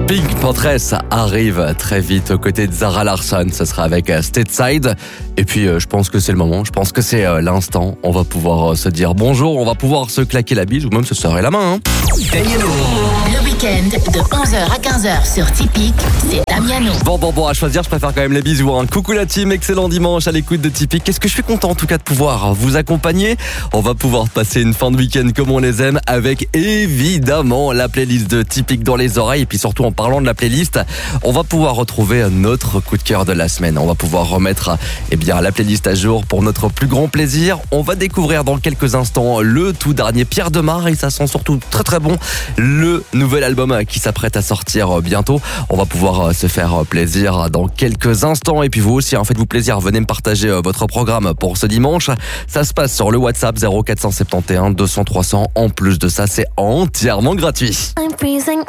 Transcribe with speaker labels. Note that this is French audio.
Speaker 1: Pink Panthers arrive très vite aux côtés de Zara Larsson. Ce sera avec Stateside. Et puis, je pense que c'est le moment. Je pense que c'est l'instant. On va pouvoir se dire bonjour. On va pouvoir se claquer la bise ou même se serrer la main.
Speaker 2: Le week-end de 11h à 15h sur Tipeee, c'est Damiano.
Speaker 1: Bon, à choisir, je préfère quand même les bisous. Coucou la team, excellent dimanche à l'écoute de Tipeee. Qu'est-ce que je suis content en tout cas de pouvoir vous accompagner. On va pouvoir passer une fin de week-end comme on les aime avec évidemment la playlist de Tipeee dans les oreilles. Et puis surtout en parlant de la playlist, on va pouvoir retrouver notre coup de cœur de la semaine. On va pouvoir remettre la playlist à jour pour notre plus grand plaisir. On va découvrir dans quelques instants le tout dernier Pierre Demar et ça sent surtout très très bon. Le nouvel album qui s'apprête à sortir bientôt. On va pouvoir se faire plaisir dans quelques instants. Et puis vous aussi, faites-vous plaisir. Venez me partager votre programme pour ce dimanche. Ça se passe sur le WhatsApp 0471 200 300. En plus de ça, c'est entièrement gratuit.